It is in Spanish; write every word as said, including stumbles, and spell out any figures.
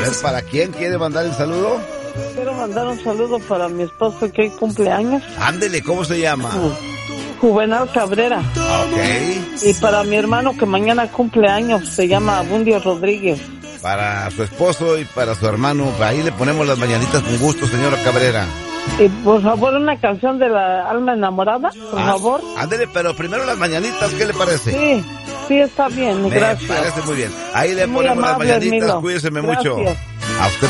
ver, ¿para quién quiere mandar el saludo? Quiero mandar un saludo para mi esposo que hoy cumple años. Ándele, ¿cómo se llama? Juvenal Cabrera. Ok. Y para mi hermano que mañana cumple años, se llama Abundio Rodríguez. Para su esposo y para su hermano, ahí le ponemos las mañanitas con gusto, señora Cabrera. Y por favor, una canción de la alma enamorada, por ah, favor. Ándele, pero primero las mañanitas, ¿qué le parece? Sí, sí, está bien, Me gracias. parece muy bien. Ahí le Muy ponemos amable, las mañanitas, Milo. cuídeseme Gracias. mucho. A usted